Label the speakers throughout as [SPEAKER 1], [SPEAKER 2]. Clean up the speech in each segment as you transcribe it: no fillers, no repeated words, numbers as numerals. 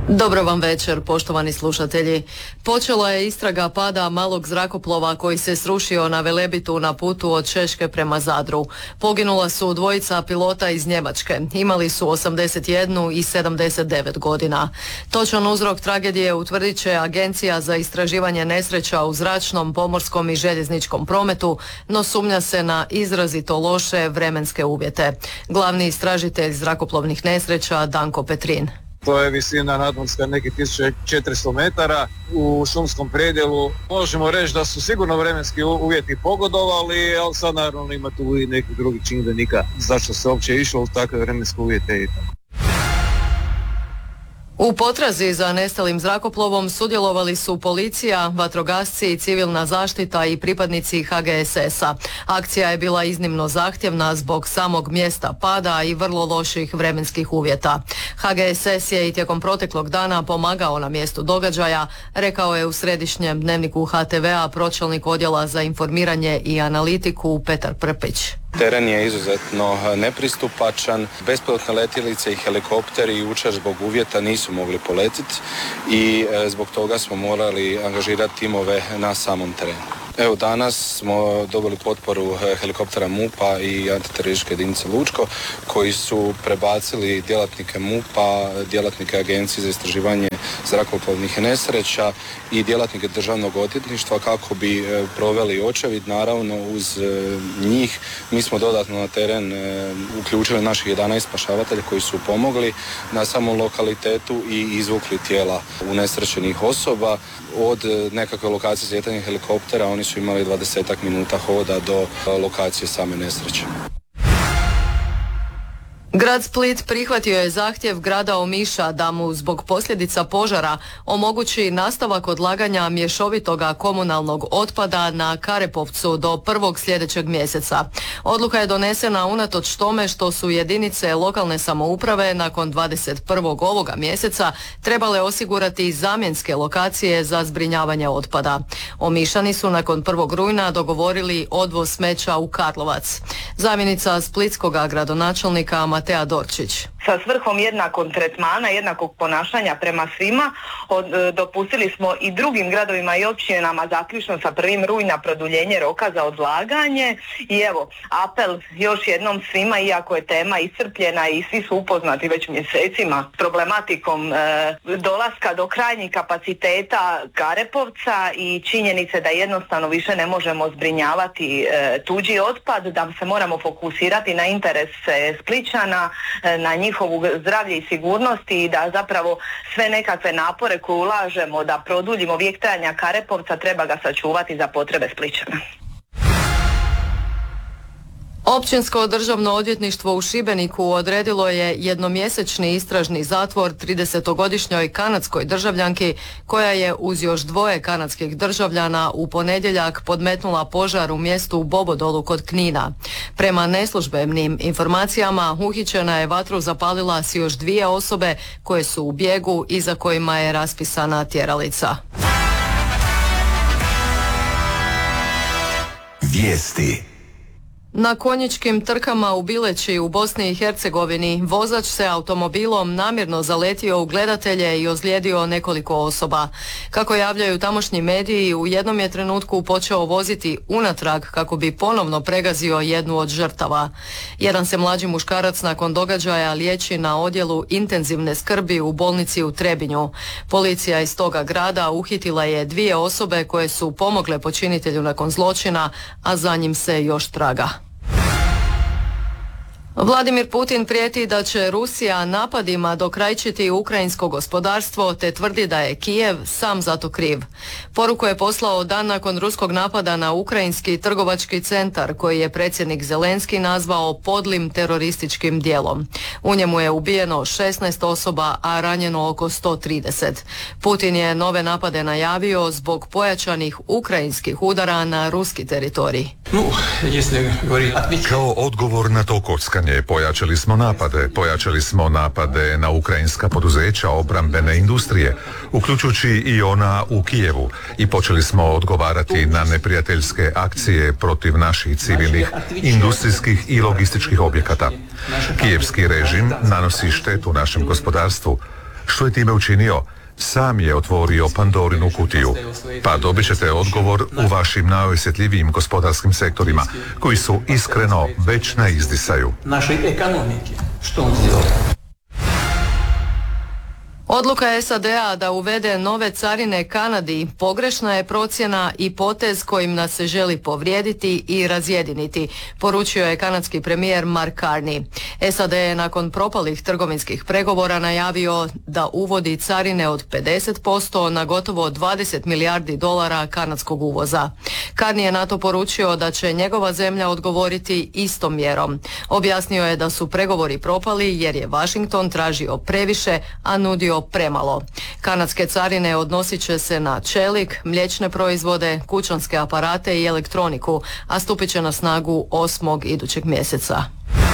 [SPEAKER 1] Dobro vam večer, poštovani slušatelji. Počela je istraga pada malog zrakoplova koji se srušio na Velebitu na putu od Češke prema Zadru. Poginula su dvojica pilota iz Njemačke. Imali su 81 i 79 godina. Točan uzrok tragedije utvrdit će Agencija za istraživanje nesreća u zračnom, pomorskom i željezničkom prometu, no sumnja se na izrazito loše vremenske uvjete. Glavni istražitelj zrakoplovnih nesreća Danko Petrin.
[SPEAKER 2] To je visina nadmorska nekih 1400 metara u šumskom predjelu. Možemo reći da su sigurno vremenski uvjeti pogodovali, ali sad naravno ima tu i nekih drugih čimbenika zašto se uopće išlo u takve vremenske uvjete i tako.
[SPEAKER 1] U potrazi za nestalim zrakoplovom sudjelovali su policija, vatrogasci, civilna zaštita i pripadnici HGSS-a. Akcija je bila iznimno zahtjevna zbog samog mjesta pada i vrlo loših vremenskih uvjeta. HGSS je i tijekom proteklog dana pomagao na mjestu događaja, rekao je u središnjem dnevniku HTV-a pročelnik odjela za informiranje i analitiku Petar Prpić.
[SPEAKER 3] Teren je izuzetno nepristupačan, bespilotne letjelice i helikopteri jučer zbog uvjeta nisu mogli poletiti i zbog toga smo morali angažirati timove na samom terenu. Evo danas smo dobili potporu helikoptera MUP-a i antiterorističke jedinice Lučko koji su prebacili djelatnike MUP-a, djelatnike Agencije za istraživanje zrakoplovnih nesreća i djelatnike Državnog odvjetništva kako bi proveli očevid. Naravno uz njih mi smo dodatno na teren uključili naših 11 spašavatelja koji su pomogli na samom lokalitetu i izvukli tijela unesrećenih osoba. Od nekakve lokacije slijetanja helikoptera oni su imali 20 minuta hoda do lokacije same nesreće.
[SPEAKER 1] Grad Split prihvatio je zahtjev grada Omiša da mu zbog posljedica požara omogući nastavak odlaganja mješovitoga komunalnog otpada na Karepovcu do prvog sljedećeg mjeseca. Odluka je donesena unatoč tome što su jedinice lokalne samouprave nakon 21. ovoga mjeseca trebale osigurati zamjenske lokacije za zbrinjavanje otpada. Omišani su nakon 1. rujna dogovorili odvoz smeća u Karlovac. Zamjenica splitskog gradonačelnika Matea Dorčić.
[SPEAKER 4] Sa svrhom jednakog tretmana, jednakog ponašanja prema svima, dopustili smo i drugim gradovima i općinama zaključno sa 1. rujna produljenje roka za odlaganje i evo, apel još jednom svima, iako je tema iscrpljena i svi su upoznati već mjesecima problematikom dolaska do krajnjih kapaciteta Karepovca i činjenice da jednostavno više ne možemo zbrinjavati tuđi otpad, da se moramo fokusirati na interese Splićana, na njihovu zdravlje i sigurnosti i da zapravo sve nekakve napore koje ulažemo da produljimo vijek trajanja Karepovca treba ga sačuvati za potrebe Splićana.
[SPEAKER 1] Općinsko državno odvjetništvo u Šibeniku odredilo je jednomjesečni istražni zatvor 30-godišnjoj kanadskoj državljanki koja je uz još 2 kanadskih državljana u ponedjeljak podmetnula požar u mjestu Bobodolu kod Knina. Prema neslužbenim informacijama uhićena je vatru zapalila s još 2 osobe koje su u bijegu i za kojima je raspisana tjeralica.
[SPEAKER 5] Vijesti.
[SPEAKER 1] Na konjičkim trkama u Bileći u Bosni i Hercegovini vozač se automobilom namjerno zaletio u gledatelje i ozlijedio nekoliko osoba. Kako javljaju tamošnji mediji, u jednom je trenutku počeo voziti unatrag kako bi ponovno pregazio jednu od žrtava. Jedan se mlađi muškarac nakon događaja liječi na odjelu intenzivne skrbi u bolnici u Trebinju. Policija iz toga grada uhitila je 2 osobe koje su pomogle počinitelju nakon zločina, a za njim se još traga. Vladimir Putin prijeti da će Rusija napadima dokrajčiti ukrajinsko gospodarstvo te tvrdi da je Kijev sam za to kriv. Poruku je poslao dan nakon ruskog napada na ukrajinski trgovački centar koji je predsjednik Zelenski nazvao podlim terorističkim djelom. U njemu je ubijeno 16 osoba, a ranjeno oko 130. Putin je nove napade najavio zbog pojačanih ukrajinskih udara na ruski teritorij.
[SPEAKER 5] Kao odgovor na to kockanje pojačali smo napade na ukrajinska poduzeća obrambene industrije, uključujući i ona u Kijevu, i počeli smo odgovarati na neprijateljske akcije protiv naših civilnih, industrijskih i logističkih objekata. Kijevski režim nanosi štetu našem gospodarstvu. Što je time učinio? Sam je otvorio Pandorinu kutiju. Pa dobit ćete odgovor u vašim najosjetljivijim gospodarskim sektorima, koji su iskreno već na izdisaju.
[SPEAKER 6] Naše ekonomike, što on zelo?
[SPEAKER 1] Odluka SAD-a da uvede nove carine Kanadi pogrešna je procjena i potez kojim nas se želi povrijediti i razjediniti, poručio je kanadski premijer Mark Carney. SAD je nakon propalih trgovinskih pregovora najavio da uvodi carine od 50% na gotovo 20 milijardi dolara kanadskog uvoza. Carney je na to poručio da će njegova zemlja odgovoriti istom mjerom. Objasnio je da su pregovori propali jer je Washington tražio previše, a nudio premalo. Kanadske carine odnosit će se na čelik, mliječne proizvode, kućanske aparate i elektroniku, a stupit će na snagu 8. idućeg mjeseca.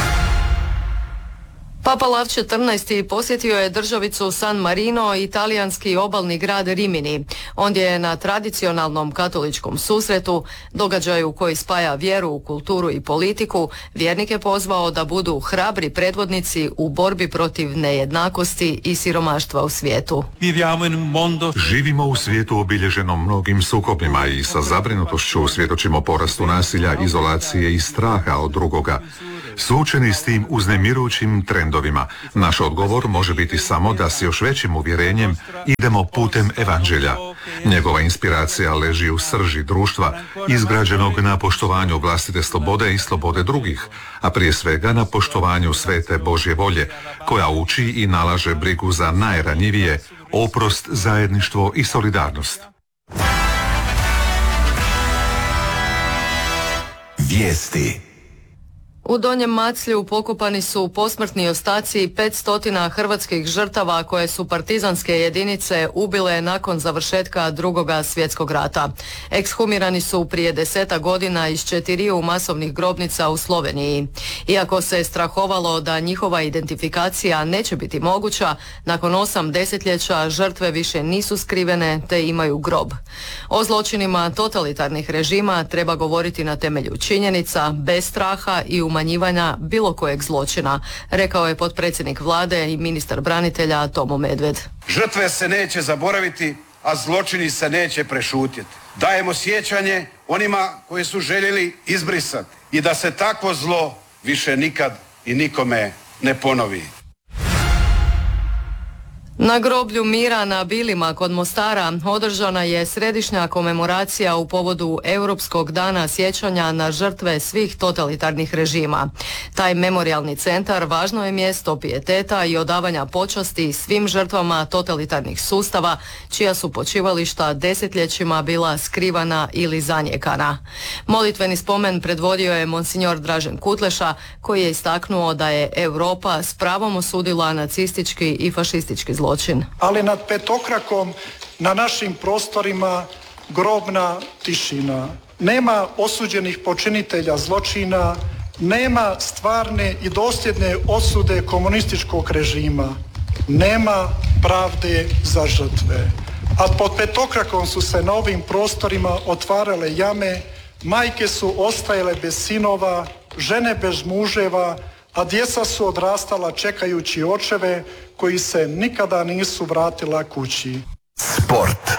[SPEAKER 1] Papa Lav XIV. Posjetio je državicu San Marino i talijanski obalni grad Rimini. Ondje je na tradicionalnom katoličkom susretu, događaju koji spaja vjeru, kulturu i politiku, vjernike pozvao da budu hrabri predvodnici u borbi protiv nejednakosti i siromaštva u svijetu.
[SPEAKER 5] Živimo u svijetu obilježenom mnogim sukobima i sa zabrinutošću svjedočimo porastu nasilja, izolacije i straha od drugoga. Suočeni s tim uznemirujućim trendovima, naš odgovor može biti samo da s još većim uvjerenjem idemo putem evanđelja. Njegova inspiracija leži u srži društva, izgrađenog na poštovanju vlastite slobode i slobode drugih, a prije svega na poštovanju svete Božje volje, koja uči i nalaže brigu za najranjivije, oprost, zajedništvo i solidarnost.
[SPEAKER 7] Vijesti.
[SPEAKER 1] U Donjem Maclju pokopani su posmrtni ostaci 500 hrvatskih žrtava koje su partizanske jedinice ubile nakon završetka Drugoga svjetskog rata. Ekshumirani su prije 10 godina iz 4 masovnih grobnica u Sloveniji. Iako se strahovalo da njihova identifikacija neće biti moguća, nakon 8 desetljeća žrtve više nisu skrivene te imaju grob. O zločinima totalitarnih režima treba govoriti na temelju činjenica, bez straha i umanjivanja bilo kojeg zločina, rekao je potpredsjednik vlade i ministar branitelja Tomo Medved.
[SPEAKER 8] Žrtve se neće zaboraviti, a zločini se neće prešutjeti. Dajemo sjećanje onima koji su željeli izbrisati i da se takvo zlo više nikad i nikome ne ponovi.
[SPEAKER 1] Na groblju mira na Bilima kod Mostara održana je središnja komemoracija u povodu Europskog dana sjećanja na žrtve svih totalitarnih režima. Taj memorijalni centar važno je mjesto pijeteta i odavanja počasti svim žrtvama totalitarnih sustava, čija su počivališta desetljećima bila skrivana ili zanijekana. Molitveni spomen predvodio je monsignor Dražen Kutleša, koji je istaknuo da je Europa s pravom osudila nacistički i fašistički zločin.
[SPEAKER 9] Ali nad petokrakom na našim prostorima grobna tišina. Nema osuđenih počinitelja zločina, nema stvarne i dosljedne osude komunističkog režima, nema pravde za žrtve. A pod petokrakom su se na ovim prostorima otvarale jame, majke su ostajale bez sinova, žene bez muževa, a djeca su odrastala čekajući očeve koji se nikada nisu vratila kući.
[SPEAKER 7] Sport.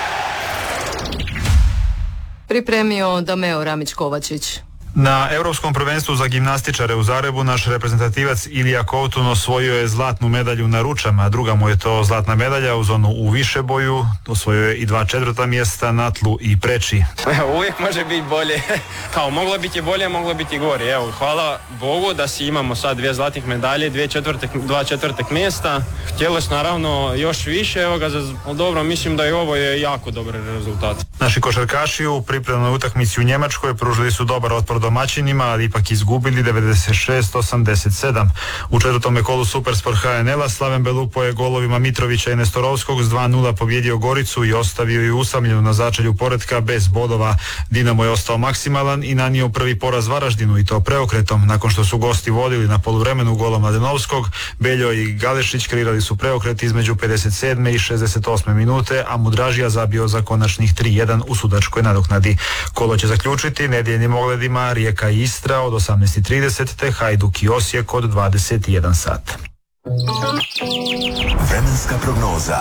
[SPEAKER 1] Pripremio Dameo Ramić-Kovačić.
[SPEAKER 10] Na Europskom prvenstvu za gimnastičare u Zagrebu naš reprezentativac Ilija Kovtun osvojio je zlatnu medalju na ručama, druga mu je to zlatna medalja uz onu u višeboju, osvojio je i 2 četvrta mjesta na tlu i preči.
[SPEAKER 11] Uvijek može biti bolje, kao moglo biti bolje, moglo biti gore. Evo, hvala Bogu da si imamo sad 2 zlatnih medalje, 2 četvrtih mjesta. Htjelo se naravno još više, evo ga, dobro, mislim da i ovo je jako dobar rezultat.
[SPEAKER 10] Naši košarkaši u pripremnoj utakmici u Njemačkoj pružili su dobar otpor domaćinima, ali ipak izgubili 96-87. U četvrtom kolu Supersport HNL-a Slaven Belupo je golovima Mitrovića i Nestorovskog s 2-0 pobjedio Goricu i ostavio ju usamljenu na začelju poretka bez bodova. Dinamo je ostao maksimalan i nanio prvi poraz Varaždinu i to preokretom. Nakon što su gosti vodili na poluvremenu golom Mladenovskog, Beljo i Galešić kreirali su preokret između 57. i 68. minute, a Mudražija zabio za konačnih 3-1 u sudačkoj nadoknadi. Kolo će zaključiti nedjeljnim ogledima Rijeka i Istra od 18:30 te Hajduk i Osijek od 21 sat.
[SPEAKER 7] Vremenska prognoza.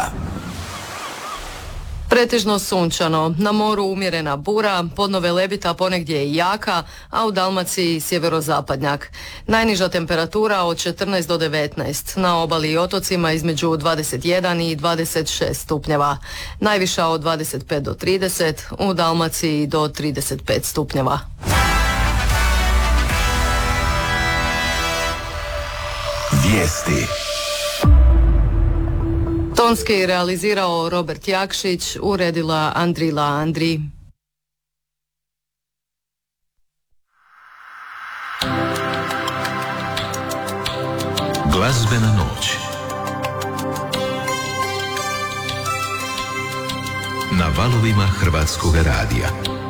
[SPEAKER 1] Pretežno sunčano, na moru umjerena bura, podno Velebita ponegdje i jaka, a u Dalmaciji sjeverozapadnjak. Najniža temperatura od 14 do 19, na obali i otocima između 21 i 26 stupnjeva. Najviša od 25 do 30, u Dalmaciji do 35 stupnjeva.
[SPEAKER 7] Vijesti.
[SPEAKER 1] Tonski realizirao Robert Jakšić, uredila Andrila Andri.
[SPEAKER 7] Glazbena noć. Na valovima Hrvatskog radija.